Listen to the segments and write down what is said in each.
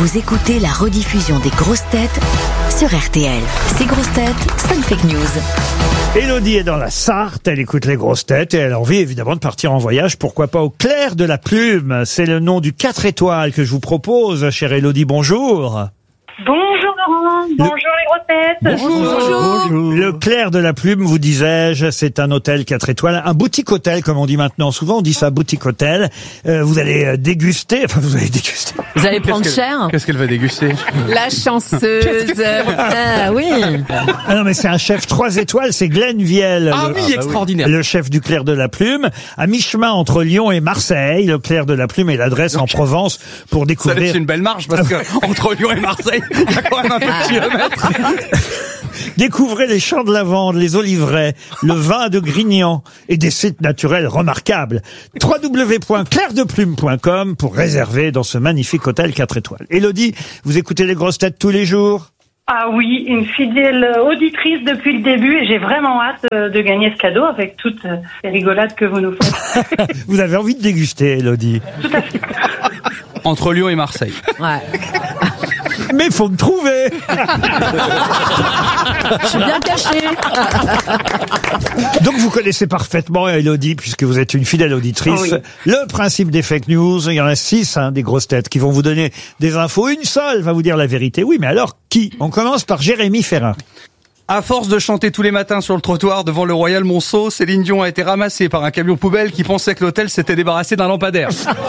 Vous écoutez la rediffusion des grosses têtes sur RTL. Ces grosses têtes, sans fake news. Élodie est dans la Sarthe, elle écoute les grosses têtes et elle a envie évidemment de partir en voyage, pourquoi pas au clair de la plume. C'est le nom du 4 étoiles que je vous propose, chère Élodie, bonjour. Bonjour Laurent, bonjour les grosses têtes. Bonjour. Le clair de la plume, vous disais-je, c'est un hôtel 4 étoiles, un boutique hôtel comme on dit maintenant. Souvent on dit ça, boutique hôtel. Vous allez déguster, Vous allez prendre cher. Qu'est-ce qu'elle va déguster? La chanceuse. Ah oui. Ah non mais c'est un chef 3 étoiles, c'est Glenn Viel. Ah oui, extraordinaire. Le chef du clair de la plume, à mi-chemin entre Lyon et Marseille. Le clair de la plume est l'adresse en Provence pour Ça découvrir. laisse une belle marge parce que entre Lyon et Marseille, il y a quand même un peu de kilomètres. Découvrez les champs de lavande, les oliveraies, le vin de Grignan et des sites naturels remarquables. www.clairdeplume.com pour réserver dans ce magnifique hôtel 4 étoiles. Élodie, vous écoutez les grosses têtes tous les jours? Ah oui, une fidèle auditrice depuis le début et j'ai vraiment hâte de gagner ce cadeau avec toutes les rigolades que vous nous faites. Vous avez envie de déguster, Élodie? Entre Lyon et Marseille. Ouais. Mais faut me trouver. Je suis bien cachée. Donc vous connaissez parfaitement, Élodie, puisque vous êtes une fidèle auditrice, Oui. le principe des fake news. Il y en a 6, des grosses têtes qui vont vous donner des infos. Une seule va vous dire la vérité. Oui, mais alors qui? On commence par Jérémy Ferrin. À force de chanter tous les matins sur le trottoir devant le Royal Monceau, Céline Dion a été ramassée par un camion poubelle qui pensait que l'hôtel s'était débarrassé d'un lampadaire.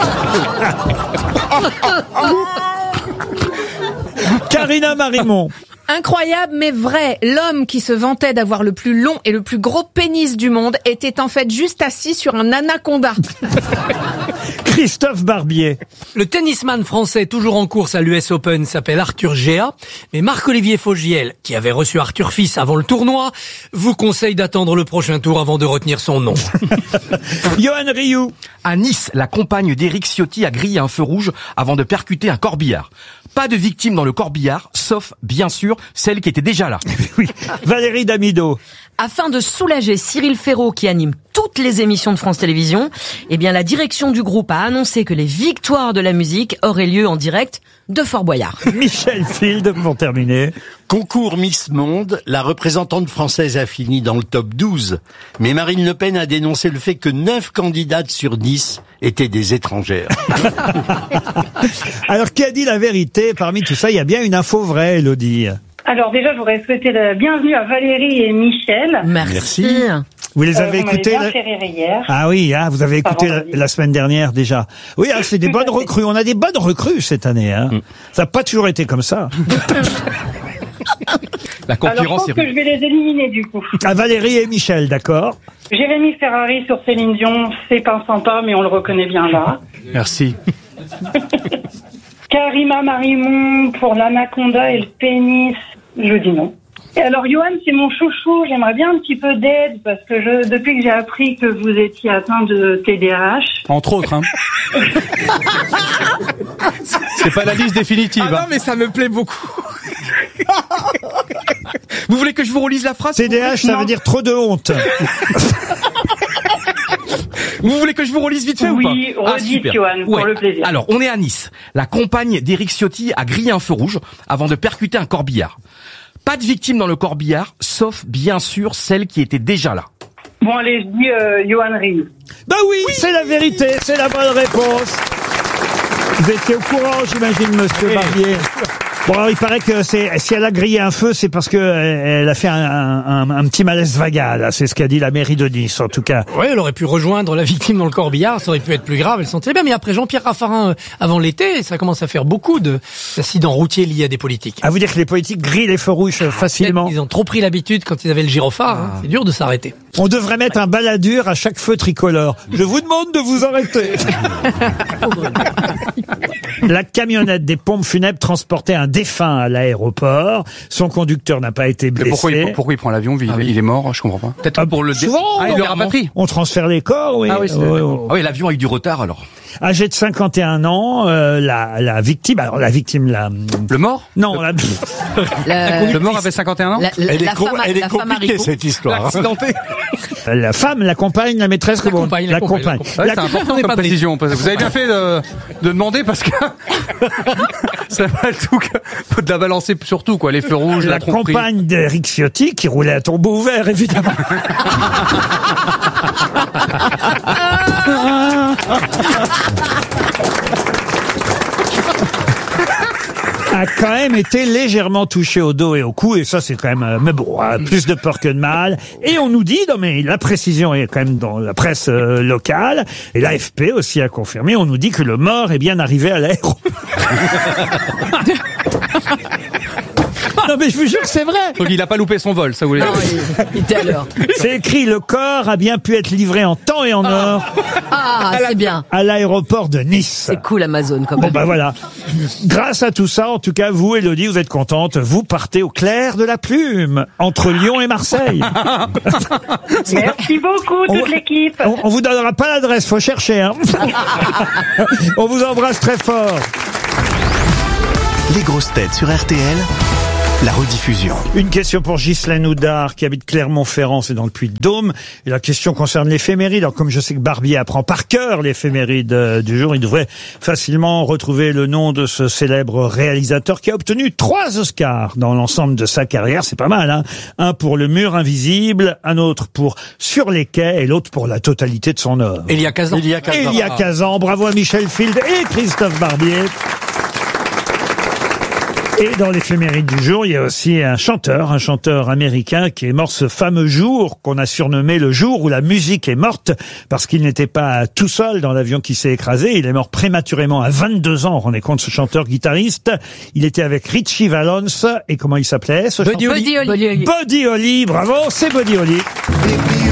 Karina Marimon. Incroyable mais vrai, l'homme qui se vantait d'avoir le plus long et le plus gros pénis du monde était en fait juste assis sur un anaconda. Christophe Barbier. Le tennisman français toujours en course à l'US Open s'appelle Arthur Géa, mais Marc-Olivier Fogiel, qui avait reçu Arthur Fils avant le tournoi, vous conseille d'attendre le prochain tour avant de retenir son nom. Johan Rioux. À Nice, la compagne d'Éric Ciotti a grillé un feu rouge avant de percuter un corbillard. Pas de victime dans le corbillard, sauf, bien sûr, celle qui était déjà là. Oui. Valérie Damido. Afin de soulager Cyril Ferraud qui anime toutes les émissions de France Télévisions, eh bien la direction du groupe a annoncé que les victoires de la musique auraient lieu en direct de Fort Boyard. Michel Field, pour terminer. Concours Miss Monde, la représentante française a fini dans le top 12. Mais Marine Le Pen a dénoncé le fait que 9 candidates sur 10 étaient des étrangères. Alors, qui a dit la vérité? Parmi tout ça, il y a bien une info vraie, Élodie. Alors déjà, je voudrais souhaiter la bienvenue à Valérie et Michel. Merci. Vous les avez vous m'avez écoutés bien fait rire hier. Ah oui, vous avez écouté vendredi. la semaine dernière déjà. Oui, c'est des bonnes recrues. On a des bonnes recrues cette année. Ça n'a pas toujours été comme ça. La Alors je concurrence pense est que je vais les éliminer du coup. Valérie et Michel, d'accord. Jérémy Ferrari sur Céline Dion, c'est pas sympa mais on le reconnaît bien là. Merci. Karima Marimon pour l'anaconda et le pénis, je dis non. Et alors Johan, c'est mon chouchou, j'aimerais bien un petit peu d'aide parce que depuis que j'ai appris que vous étiez atteint de TDAH. Entre autres, hein. C'est pas la liste définitive. Ah non, mais ça me plaît beaucoup. Vous voulez que je vous relise la phrase? TDAH, ça veut dire trop de honte. Vous voulez que je vous relise vite fait ou pas? Oui, redites Johan, pour le plaisir. Alors, on est à Nice. La compagne d'Éric Ciotti a grillé un feu rouge avant de percuter un corbillard. Pas de victime dans le corbillard, sauf bien sûr celle qui était déjà là. Bon allez, je dis Johan Rioux. Bah oui, c'est la vérité, c'est la bonne réponse. Vous étiez au courant, j'imagine, monsieur Barbier. Bon, alors, il paraît que si elle a grillé un feu, c'est parce que elle a fait un petit malaise vagal. C'est ce qu'a dit la mairie de Nice, en tout cas. Ouais, elle aurait pu rejoindre la victime dans le corbillard, ça aurait pu être plus grave, elle sentait bien. Mais après Jean-Pierre Raffarin, avant l'été, ça commence à faire beaucoup d'accidents routiers liés à des politiques. À vous dire que les politiques grillent les feux rouges facilement. Ils ont trop pris l'habitude quand ils avaient le gyrophare, c'est dur de s'arrêter. On devrait mettre un baladure à chaque feu tricolore. Je vous demande de vous arrêter. La camionnette des pompes funèbres transportait un défunt à l'aéroport. Son conducteur n'a pas été blessé. Pourquoi il prend l'avion? Il est mort, je comprends pas. Peut-être pour le souvent, il le rapatrie. On transfère les corps, oui. Ah oui, Oui. ah oui, l'avion avec du retard alors. Âgée de 51 ans, la victime, alors la victime, Le mort? non, Le mort avait 51 ans? Elle est la femme compliquée, haricot. cette histoire. la femme, la compagne, la maîtresse, La comment- compagne, la la compagne, compagne. Ouais, La- c'est important on est comme pas précision. Parce que vous avez bien fait de demander parce que ça va tout que faut de la balancer surtout quoi. Les feux rouges, la tromperie. compagne d'Éric Ciotti qui roulait à tombeau ouvert, évidemment. A quand même été légèrement touché au dos et au cou, et ça c'est quand même, mais bon, plus de peur que de mal. Et on nous dit, non mais la précision est quand même dans la presse locale, et l'AFP aussi a confirmé, on nous dit que le mort est bien arrivé à l'aéroport. Non mais je vous jure que c'est vrai. Donc il a pas loupé son vol, ça voulait dire. Il était à l'heure. C'est écrit, le corps a bien pu être livré en temps et en heure Ah, c'est bien. à l'aéroport de Nice. C'est cool Amazon quand Bon même. bah voilà. Grâce à tout ça, en tout cas, vous, Élodie, vous êtes contente. Vous partez au clair de la plume, entre Lyon et Marseille. Merci beaucoup, toute l'équipe. On vous donnera pas l'adresse, faut chercher. Hein. On vous embrasse très fort. Les grosses têtes sur RTL, la rediffusion. Une question pour Ghislaine Houdard, qui habite Clermont-Ferrand, c'est dans le Puy-de-Dôme. Et la question concerne l'éphéméride. Alors, comme je sais que Barbier apprend par cœur l'éphéméride du jour, il devrait facilement retrouver le nom de ce célèbre réalisateur qui a obtenu 3 Oscars dans l'ensemble de sa carrière. C'est pas mal, hein. Un pour Le Mur Invisible, un autre pour Sur les quais et l'autre pour la totalité de son œuvre. Elia Kazan. Il y a 15 ans. Et il y a 15 ans. Bravo à Michel Field et Christophe Barbier. Et dans l'éphéméride du jour, il y a aussi un chanteur américain qui est mort ce fameux jour qu'on a surnommé le jour où la musique est morte, parce qu'il n'était pas tout seul dans l'avion qui s'est écrasé. Il est mort prématurément à 22 ans. Vous vous rendez compte, ce chanteur-guitariste. Il était avec Richie Valens. Et comment il s'appelait, ce Buddy chanteur? Holly. Buddy Holly. Bravo, c'est Buddy Holly.